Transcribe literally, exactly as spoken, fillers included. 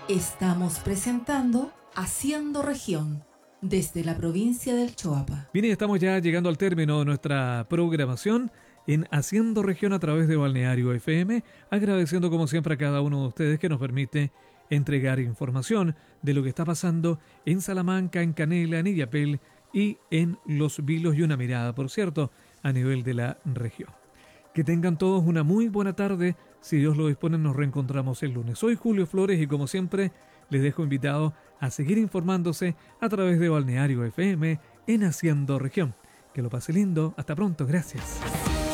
Estamos presentando Haciendo Región desde la provincia del Choapa. Bien, y estamos ya llegando al término de nuestra programación en Haciendo Región a través de Balneario F M, agradeciendo como siempre a cada uno de ustedes que nos permite entregar información de lo que está pasando en Salamanca, en Canela, en Illapel y en Los Vilos, y una mirada, por cierto, a nivel de la región. Que tengan todos una muy buena tarde. Si Dios lo dispone, nos reencontramos el lunes. Soy Julio Flores y como siempre les dejo invitado a seguir informándose a través de Balneario F M en Haciendo Región. Que lo pase lindo. Hasta pronto. Gracias.